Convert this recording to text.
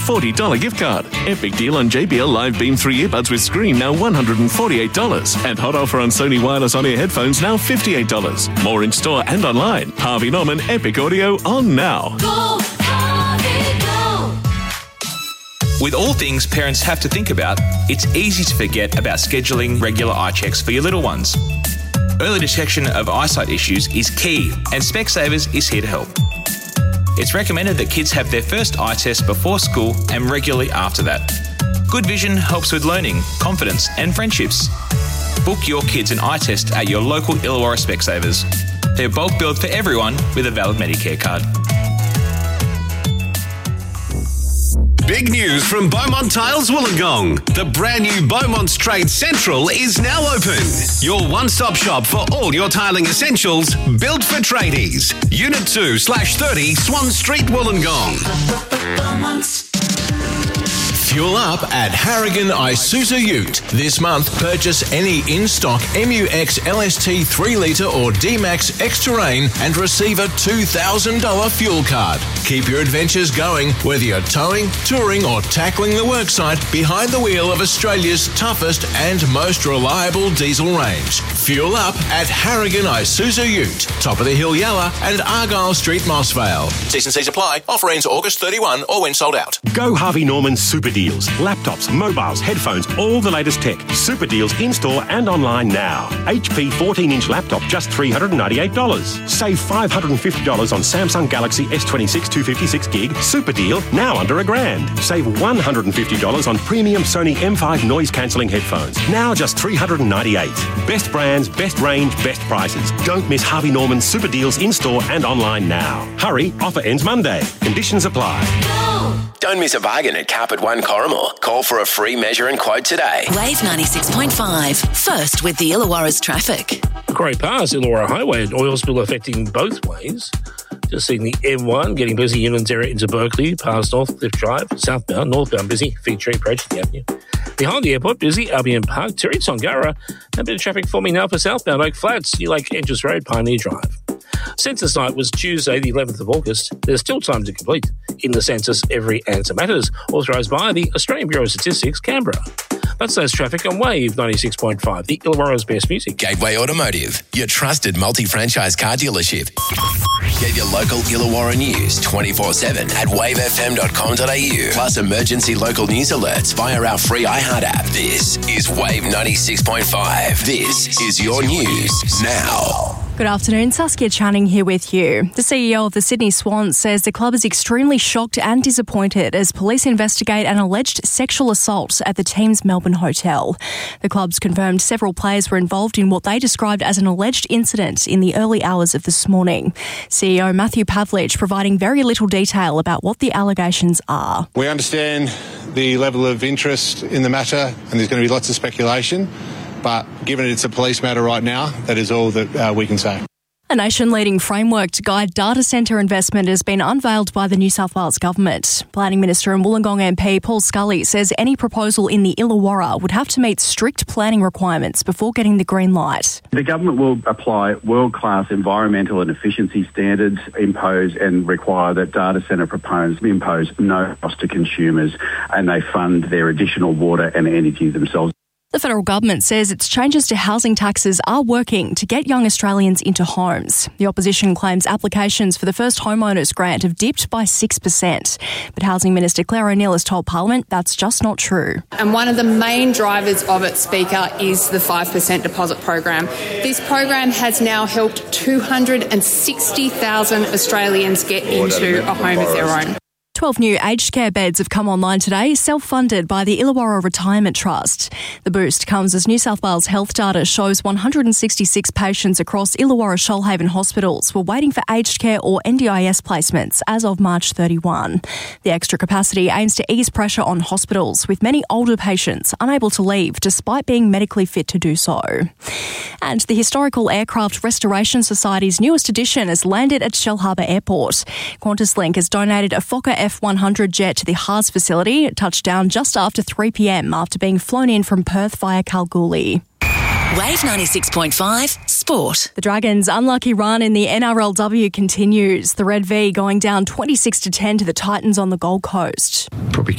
$40 gift card. Epic deal on JBL Live Beam 3 earbuds with screen, now $148. And hot offer on Sony wireless on-ear headphones, now $58. More in store and online. Harvey Norman Epic Audio on now. Go, Harvey, go. With all things parents have to think about, it's easy to forget about scheduling regular eye checks for your little ones. Early detection of eyesight issues is key, and Specsavers is here to help. It's recommended that kids have their first eye test before school and regularly after that. Good vision helps with learning, confidence and friendships. Book your kids an eye test at your local Illawarra Specsavers. They're bulk billed for everyone with a valid Medicare card. Big news from Beaumont Tiles Wollongong. The brand new Beaumont's Trade Central is now open. Your one-stop shop for all your tiling essentials, built for tradies. Unit 2/30 Swan Street, Wollongong. Fuel up at Harrigan Isuzu Ute. This month, purchase any in-stock MUX LST 3 litre or D-Max X-Terrain and receive a $2,000 fuel card. Keep your adventures going, whether you're towing, touring or tackling the worksite behind the wheel of Australia's toughest and most reliable diesel range. Fuel up at Harrigan Isuzu Ute, top of the hill Yalla and Argyle Street, Mossvale. T's and C's apply. Offer ends August 31 or when sold out. Go Harvey Norman Super Deals. Laptops, mobiles, headphones, all the latest tech. Super deals in-store and online now. HP 14-inch laptop, just $398. Save $550 on Samsung Galaxy S26 256 gig. Super deal, now under $1,000. Save $150 on premium Sony M5 noise-cancelling headphones. Now just $398. Best brands, best range, best prices. Don't miss Harvey Norman Super deals in-store and online now. Hurry, offer ends Monday. Conditions apply. Don't miss a bargain at Carpet One Corrimore. Call for a free measure and quote today. Wave 96.5. First with the Illawarra's traffic. Macquarie Pass, Illawarra Highway, an oil spill affecting both ways. Just seeing the M1 getting busy, Unions area into Berkeley, past Northcliffe Drive, southbound, northbound busy, Fig Tree approaching the avenue. Behind the airport, busy, Albion Park, Terry Tongara, a bit of traffic forming now for southbound Oak Flats, Sea Lake Edges Road, Pioneer Drive. Census night was Tuesday, the 11th of August. There's still time to complete. In the census, every answer matters. Authorised by the Australian Bureau of Statistics, Canberra. That's those traffic on Wave 96.5, the Illawarra's best music. Gateway Automotive, your trusted multi-franchise car dealership. Get your local Illawarra news 24/7 at wavefm.com.au. Plus emergency local news alerts via our free iHeart app. This is Wave 96.5. This is your news now. Good afternoon, Saskia Channing here with you. The CEO of the Sydney Swans says the club is extremely shocked and disappointed as police investigate an alleged sexual assault at the team's Melbourne hotel. The club's confirmed several players were involved in what they described as an alleged incident in the early hours of this morning. CEO Matthew Pavlich providing very little detail about what the allegations are. We understand the level of interest in the matter and there's going to be lots of speculation. But given it's a police matter right now, that is all that we can say. A nation-leading framework to guide data centre investment has been unveiled by the New South Wales Government. Planning Minister and Wollongong MP Paul Scully says any proposal in the Illawarra would have to meet strict planning requirements before getting the green light. The government will apply world-class environmental and efficiency standards, impose and require that data centre proponents impose no cost to consumers, and they fund their additional water and energy themselves. The federal government says its changes to housing taxes are working to get young Australians into homes. The opposition claims applications for the first homeowners grant have dipped by 6%. But Housing Minister Claire O'Neill has told Parliament that's just not true. And one of the main drivers of it, Speaker, is the 5% deposit program. This program has now helped 260,000 Australians get into a home of their own. 12 new aged care beds have come online today, self-funded by the Illawarra Retirement Trust. The boost comes as New South Wales health data shows 166 patients across Illawarra Shoalhaven hospitals were waiting for aged care or NDIS placements as of March 31. The extra capacity aims to ease pressure on hospitals, with many older patients unable to leave despite being medically fit to do so. And the Historical Aircraft Restoration Society's newest edition has landed at Shellharbour Airport. QantasLink has donated a Fokker F100 jet to the Haas facility. It touched down just after 3 p.m. after being flown in from Perth via Kalgoorlie. Wave 96.5 Sport. The Dragons' unlucky run in the NRLW continues. The Red V going down 26-10 to the Titans on the Gold Coast. Probably